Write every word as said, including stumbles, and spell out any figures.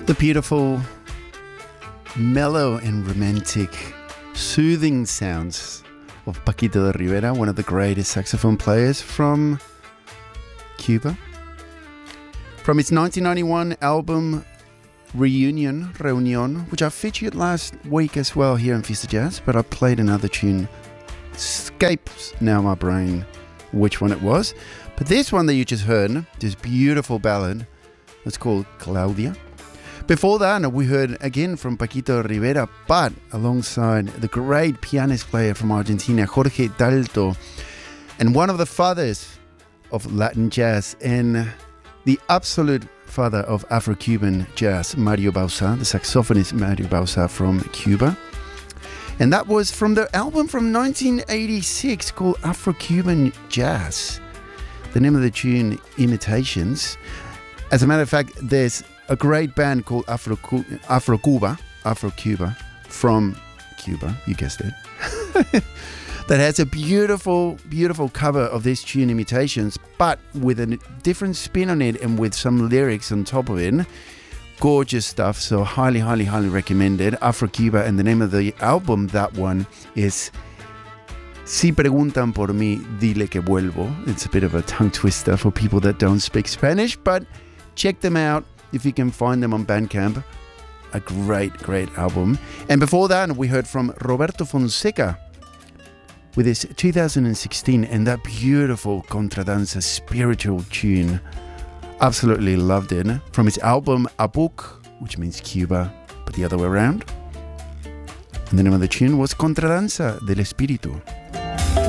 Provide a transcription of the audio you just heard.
The beautiful, mellow and romantic, soothing sounds of Paquito de Rivera, one of the greatest saxophone players from Cuba. From its nineteen ninety-one album Reunion, Reunion, which I featured last week as well here in Fiesta Jazz, but I played another tune. Escapes now my brain which one it was. But this one that you just heard, this beautiful ballad, it's called Claudia. Before that, we heard again from Paquito Rivera, but alongside the great pianist player from Argentina, Jorge Dalto, and one of the fathers of Latin jazz and the absolute father of Afro-Cuban jazz, Mario Bauza, the saxophonist Mario Bauza from Cuba. And that was from the album from nineteen eighty-six called Afro-Cuban Jazz. The name of the tune, Imitations. As a matter of fact, there's a great band called Afro Afro Cuba, Afro Cuba, from Cuba, you guessed it, that has a beautiful, beautiful cover of this tune, Imitations, but with a different spin on it and with some lyrics on top of it. Gorgeous stuff, so highly, highly, highly recommended. Afro Cuba, and the name of the album, that one, is Si Preguntan Por Mí, Dile Que Vuelvo. It's a bit of a tongue twister for people that don't speak Spanish, but check them out if you can find them on Bandcamp. A great, great album. And before that, we heard from Roberto Fonseca with his two thousand sixteen and that beautiful Contradanza spiritual tune. Absolutely loved it. From his album Apuc, which means Cuba, but the other way around. And the name of the tune was Contradanza del Espíritu.